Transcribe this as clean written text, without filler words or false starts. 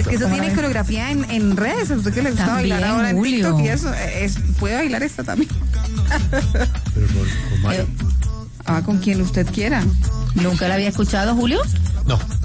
Es que eso tiene coreografía en redes. A usted que le gusta También, bailar ahora en Julio. TikTok y eso, puede bailar esta también. Pero con Mario. Con quien usted quiera. ¿Nunca la había escuchado, Julio? No.